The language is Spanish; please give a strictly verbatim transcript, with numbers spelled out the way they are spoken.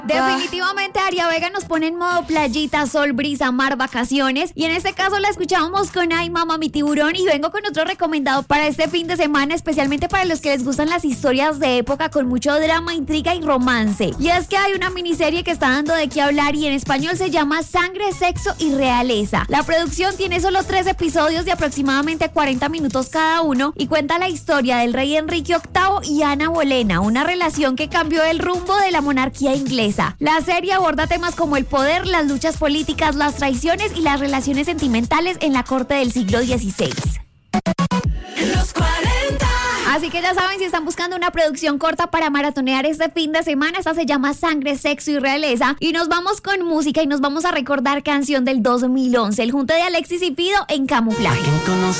Definitivamente Aria Vega nos pone en modo playita, sol, brisa, mar, vacaciones. Y en este caso la escuchábamos con Ay Mamá Mi Tiburón. Y vengo con otro recomendado para este fin de semana, especialmente para los que les gustan las historias de época con mucho drama, intriga y romance. Y es que hay una miniserie que está dando de qué hablar y en español se llama Sangre, Sexo y Realeza. La producción tiene solo tres episodios de aproximadamente cuarenta minutos cada uno y cuenta la historia del rey Enrique octavo y Ana Bolena, una relación que cambió el rumbo de la monarquía inglesa. La serie aborda temas como el poder, las luchas políticas, las traiciones y las relaciones sentimentales en la corte del siglo dieciséis. Los cuarenta. Así que ya saben, si están buscando una producción corta para maratonear este fin de semana, esta se llama Sangre, Sexo y Realeza. Y nos vamos con música y nos vamos a recordar canción del dos mil once, el junte de Alexis y Fido en Camuflaje.